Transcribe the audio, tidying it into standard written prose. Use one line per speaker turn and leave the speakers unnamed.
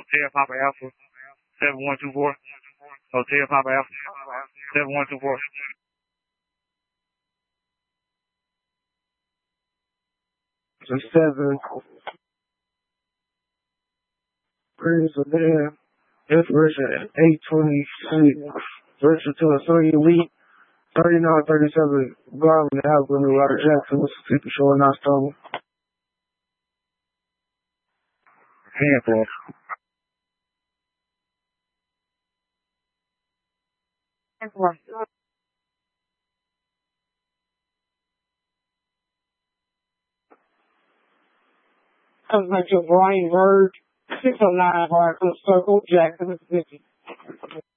Hotel Papa Alpha 7124. Hotel Papa Alpha 7124.
The 7. Praise the man. Inspiration 826. Version to a Sony Elite. 3937 Garland Avenue, Robert Jackson, Mississippi, showing our stomach.
Handful.
That's like your Brian Bird, 609 Hardcore Circle, Jackson, Mississippi.